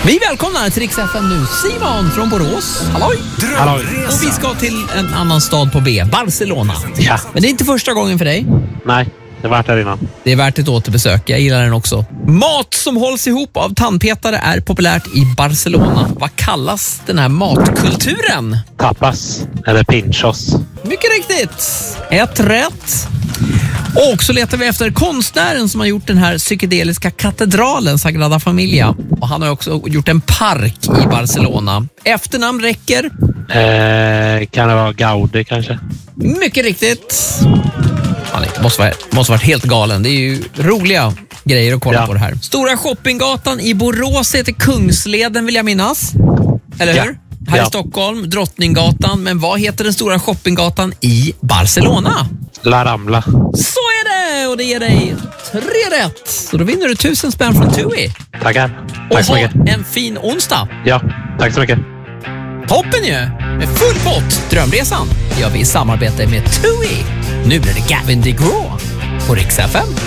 Vi välkomnar till Rix FM nu Simon från Borås. Halloj! Halloj. Och vi ska till en annan stad på B, Barcelona. Ja. Men det är inte första gången för dig. Nej, det har varit där innan. Det är värt ett återbesök, jag gillar den också. Mat som hålls ihop av tandpetare är populärt i Barcelona. Vad kallas den här matkulturen? Tapas, eller pinchos. Mycket riktigt. Ett rätt. Och så letar vi efter konstnären som har gjort den här psykedeliska katedralen Sagrada Familia. Och han har också gjort en park i Barcelona. Efternamn räcker. Kan det vara Gaudi kanske? Mycket riktigt. Han måste varit helt galen. Det är ju roliga grejer att kolla på det här. Stora shoppinggatan i Borås heter Kungsleden, vill jag minnas. Eller hur? Här i Stockholm, Drottninggatan. Men vad heter den stora shoppinggatan i Barcelona? La Rambla. Så är det! Och det ger dig 3 rätt. Så då vinner du 1000 spänn från TUI. Tackar. Och Tack så mycket. en fin onsdag. Ja, tack så mycket. Toppen ju! Med full pott. Drömresan gör vi i samarbete med TUI. Nu blir det Gavin DeGraw på Rix FM.